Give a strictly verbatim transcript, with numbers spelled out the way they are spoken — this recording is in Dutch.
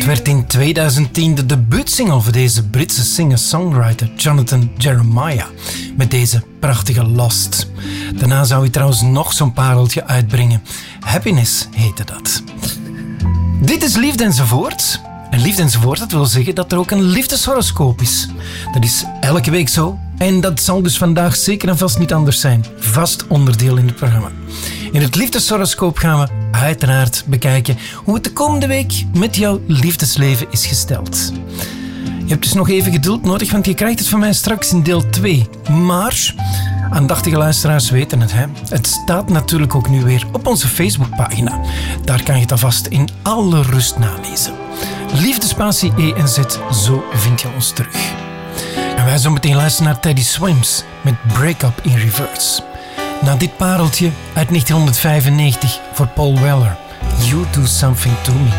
werd in tweeduizend tien de debuutsingle voor deze Britse singer-songwriter Jonathan Jeremiah met deze prachtige Lost. Daarna zou hij trouwens nog zo'n pareltje uitbrengen. Happiness heette dat. Dit is Liefde enzovoort. En Liefde enzovoort, dat wil zeggen dat er ook een liefdeshoroscoop is. Dat is elke week zo. En dat zal dus vandaag zeker en vast niet anders zijn. Vast onderdeel in het programma. In het liefdeshoroscoop gaan we uiteraard bekijken hoe het de komende week met jouw liefdesleven is gesteld. Je hebt dus nog even geduld nodig, want je krijgt het van mij straks in deel twee. Maar aandachtige luisteraars weten het, hè? Het staat natuurlijk ook nu weer op onze Facebookpagina. Daar kan je het alvast in alle rust nalezen. Liefdespatie E en Z, zo vind je ons terug. En wij zo meteen luisteren naar Teddy Swims met Break Up in Reverse. Na dit pareltje uit negentien vijfennegentig voor Paul Weller, You Do Something To Me.